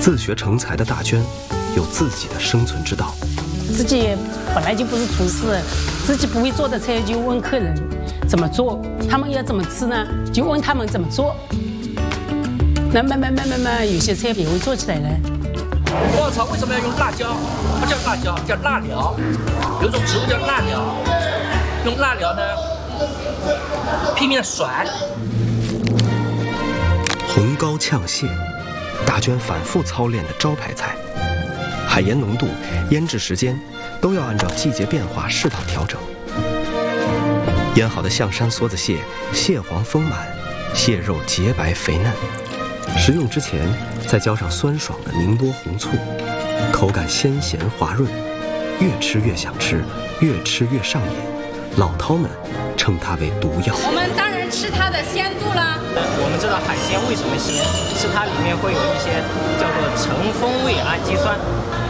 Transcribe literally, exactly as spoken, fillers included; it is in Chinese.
自学成才的大娟，有自己的生存之道。 自己本来就不是厨师，自己不会做的菜就问客人怎么做，他们要怎么吃呢？就问他们怎么做。那慢慢慢慢慢，有些菜也会做起来了。 爆炒为什么要用辣椒？不叫辣椒，叫辣苗。有种植物叫辣苗，用辣苗呢拼命甩。 红膏呛蟹，大娟反复操练的招牌菜。海盐浓度、腌制时间都要按照季节变化适当调整。腌好的象山梭子蟹，蟹黄丰满，蟹肉洁白肥嫩。食用之前再浇上酸爽的宁波红醋，口感鲜咸滑润，越吃越想吃，越吃越上瘾。老饕们称它为毒药。 我们当然吃它的鲜度啦。 我们知道海鲜为什么鲜，是它里面会有一些叫做橙风味氨基酸。